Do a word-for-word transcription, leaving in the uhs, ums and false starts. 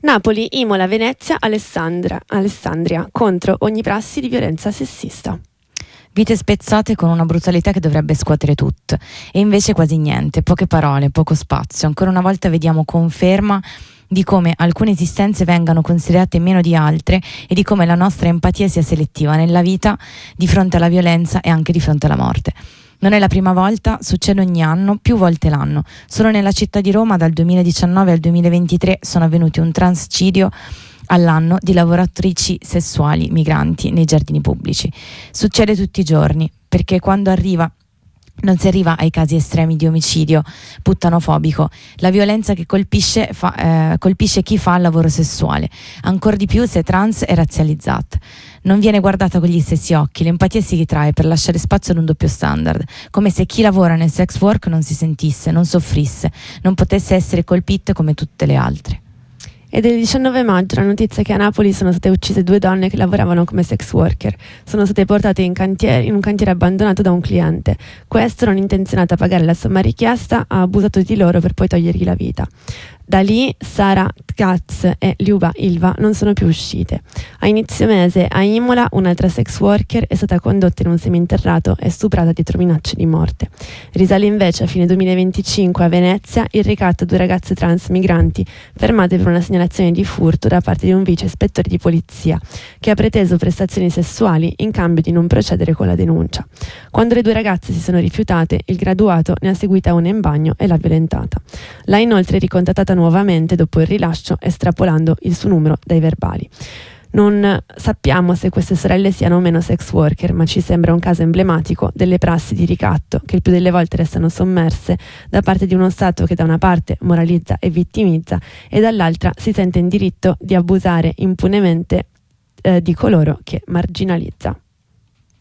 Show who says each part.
Speaker 1: Napoli, Imola, Venezia, Alessandra, Alessandria contro ogni prassi di violenza sessista.
Speaker 2: Vite spezzate con una brutalità che dovrebbe scuotere tutto, e invece quasi niente, poche parole, poco spazio. Ancora una volta vediamo conferma di come alcune esistenze vengano considerate meno di altre e di come la nostra empatia sia selettiva nella vita di fronte alla violenza e anche di fronte alla morte. Non è la prima volta, succede ogni anno, più volte l'anno. Solo nella città di Roma dal duemiladiciannove al duemilaventitré sono avvenuti un transcidio all'anno di lavoratrici sessuali migranti nei giardini pubblici. Succede tutti i giorni, perché quando arriva non si arriva ai casi estremi di omicidio puttanofobico. La violenza che colpisce, fa, eh, colpisce chi fa il lavoro sessuale, ancora di più se trans e razzializzata. Non viene guardata con gli stessi occhi, l'empatia si ritrae per lasciare spazio ad un doppio standard, come se chi lavora nel sex work non si sentisse, non soffrisse, non potesse essere colpito come tutte le altre.
Speaker 1: Ed è il diciannove maggio la notizia che a Napoli sono state uccise due donne che lavoravano come sex worker. Sono state portate in, cantiere, in un cantiere abbandonato da un cliente. Questo, non intenzionato a pagare la somma richiesta, ha abusato di loro per poi togliergli la vita. Da lì Sara Katz e Liuba Ilva non sono più uscite. A inizio mese a Imola un'altra sex worker è stata condotta in un seminterrato e stuprata dietro minacce di morte. Risale invece a fine duemilaventicinque a Venezia il ricatto a due ragazze trans migranti fermate per una segnalazione di furto da parte di un vice ispettore di polizia che ha preteso prestazioni sessuali in cambio di non procedere con la denuncia. Quando le due ragazze si sono rifiutate, il graduato ne ha seguita una in bagno e l'ha violentata. L'ha inoltre ricontattata nuovamente dopo il rilascio, estrapolando il suo numero dai verbali. Non sappiamo se queste sorelle siano o meno sex worker, ma ci sembra un caso emblematico delle prassi di ricatto che il più delle volte restano sommerse da parte di uno Stato che da una parte moralizza e vittimizza e dall'altra si sente in diritto di abusare impunemente eh, di coloro che marginalizza.